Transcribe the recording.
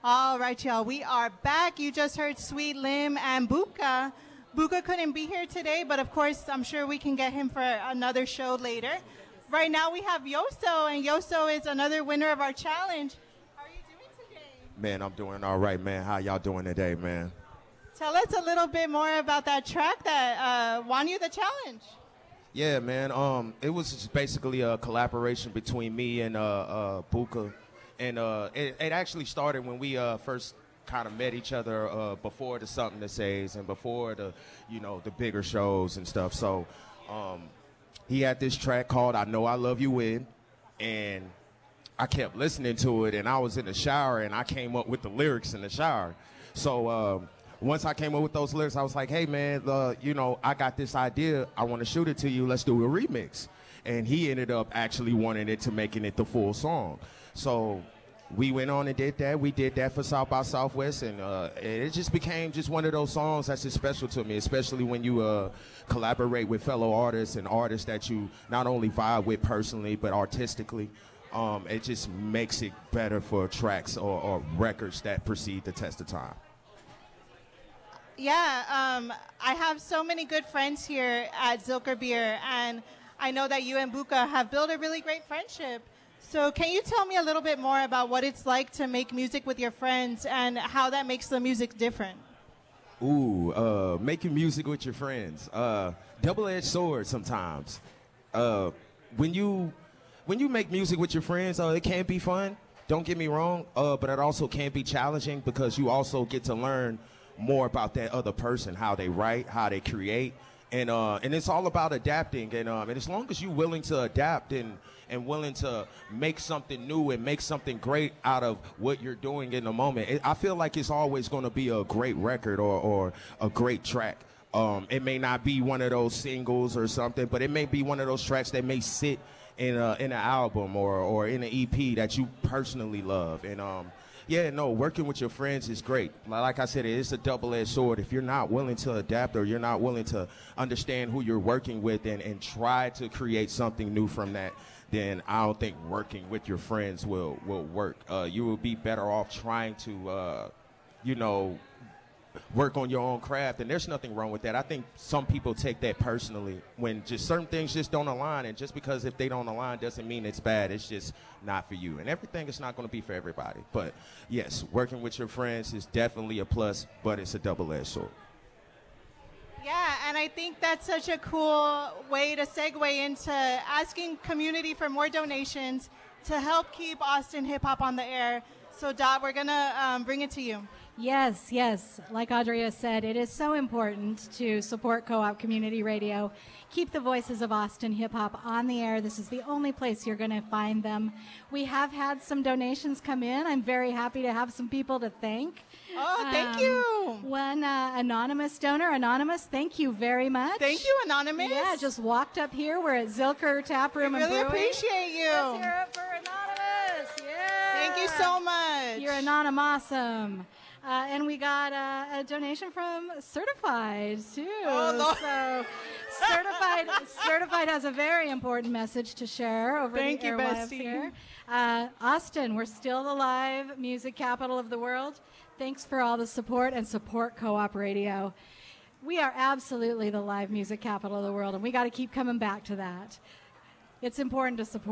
All right, y'all. We are back. You just heard Sweet Lim and Buka. Buka couldn't be here today, but of course, I'm sure we can get him for another show later. Right now, we have Yoso, and Yoso is another winner of our challenge. How are you doing today? Man, I'm doing all right, man. How y'all doing today, man? Tell us a little bit more about that track that won you the challenge. Yeah, man. It was just basically a collaboration between me and Buka, and it actually started when we first kind of met each other before the Something to Says and before the bigger shows and stuff. So he had this track called "I Know I Love You With," and I kept listening to it, and I was in the shower, and I came up with the lyrics in the shower. So once I came up with those lyrics, I was like, hey, man, I got this idea. I want to shoot it to you. Let's do a remix. And he ended up actually wanting it to making it the full song. So we went on and did that. We did that for South by Southwest, and it just became just one of those songs that's just special to me, especially when you collaborate with fellow artists and artists that you not only vibe with personally but artistically. It just makes it better for tracks or records that precede the test of time. Yeah, I have so many good friends here at Zilker Beer, and I know that you and Buka have built a really great friendship. So can you tell me a little bit more about what it's like to make music with your friends and how that makes the music different? Ooh, making music with your friends. Double-edged sword sometimes. When you make music with your friends, it can be fun. Don't get me wrong, but it also can be challenging because you also get to learn more about that other person, how they write, how they create, and it's all about adapting. And as long as you're willing to adapt and willing to make something new and make something great out of what you're doing in the moment, I feel like it's always going to be a great record or a great track. It may not be one of those singles or something, but it may be one of those tracks that may sit in an album or in an EP that you personally love. And yeah, no, working with your friends is great. Like I said, it's a double-edged sword. If you're not willing to adapt or you're not willing to understand who you're working with and try to create something new from that, then I don't think working with your friends will work. You will be better off trying to, work on your own craft, and there's nothing wrong with that. I think some people take that personally when just certain things just don't align, and just because if they don't align doesn't mean it's bad. It's just not for you, and everything is not going to be for everybody. But yes, working with your friends is definitely a plus, but it's a double-edged sword. Yeah, and I think that's such a cool way to segue into asking community for more donations to help keep Austin hip hop on the air. So Dot, we're gonna bring it to you. Yes, yes. Like Audrey said, it is so important to support Co-op Community Radio. Keep the voices of Austin hip-hop on the air. This is the only place you're going to find them. We have had some donations come in. I'm very happy to have some people to thank. Oh, thank you. One anonymous donor. Anonymous, thank you very much. Thank you, Anonymous. Yeah, just walked up here. We're at Zilker Tap Room and Brewing. Brewing. Really appreciate you. Let's hear it for Anonymous. Yeah. Thank you so much. You're anonymous. And we got a donation from Certified, too. Oh, no. So Certified has a very important message to share over Thank the you, airwaves bestie. here. Austin, we're still the live music capital of the world. Thanks for all the support and support Co-op Radio. We are absolutely the live music capital of the world, and we got to keep coming back to that. It's important to support.